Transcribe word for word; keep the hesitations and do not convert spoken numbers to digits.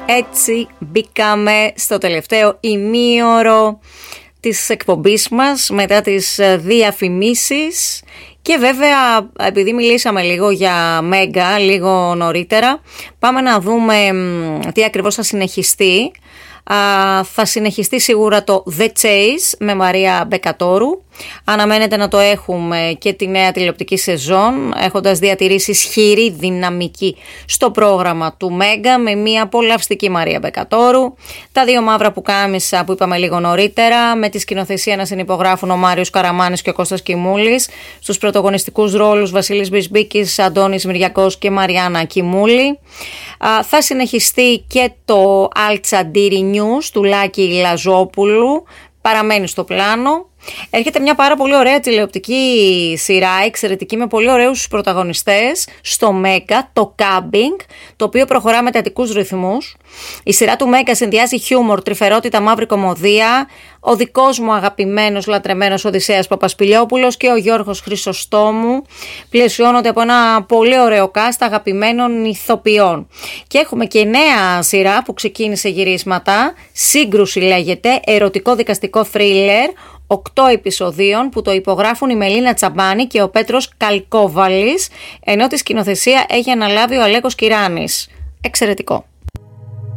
Έτσι μπήκαμε στο τελευταίο ημίωρο της εκπομπής μας μετά τις διαφημίσεις και βέβαια επειδή μιλήσαμε λίγο για Μέγκα λίγο νωρίτερα, πάμε να δούμε τι ακριβώς θα συνεχιστεί. Uh, θα συνεχιστεί σίγουρα το The Chase με Μαρία Μπεκατόρου. Αναμένεται να το έχουμε και τη νέα τηλεοπτική σεζόν, έχοντας διατηρήσει ισχυρή δυναμική στο πρόγραμμα του Μέγκα με μια απολαυστική Μαρία Μπεκατόρου. Τα δύο μαύρα πουκάμισα που είπαμε λίγο νωρίτερα, με τη σκηνοθεσία να συνυπογράφουν ο Μάριος Καραμάνης και ο Κώστας Κιμούλης. Στους πρωταγωνιστικούς ρόλους Βασίλης Μπισμπίκης, Αντώνης Μυριακός και Μαριάννα Κιμούλη. Uh, θα συνεχιστεί και το Αλτσαντήρι News του Λάκη Λαζόπουλου, παραμένει στο πλάνο. Έρχεται μια πάρα πολύ ωραία τηλεοπτική σειρά, εξαιρετική, με πολύ ωραίους πρωταγωνιστές στο Μέγκα, το Κάμπινγκ, το οποίο προχωρά με τατικούς ρυθμούς. Η σειρά του Μέγκα συνδυάζει χιούμορ, τρυφερότητα, μαύρη κωμωδία. Ο δικός μου αγαπημένος, λατρεμένος Οδυσσέας Παπασπηλιόπουλος και ο Γιώργος Χρυσοστόμου πλαισιώνονται από ένα πολύ ωραίο cast αγαπημένων ηθοποιών. Και έχουμε και νέα σειρά που ξεκίνησε γυρίσματα, Σύγκρουση λέγεται, ερωτικό δικαστικό θρίλερ, οκτώ επεισοδίων που το υπογράφουν η Μελίνα Τσαμπάνη και ο Πέτρος Καλκόβαλης, ενώ τη σκηνοθεσία έχει αναλάβει ο Αλέκος Κυράνης. Εξαιρετικό.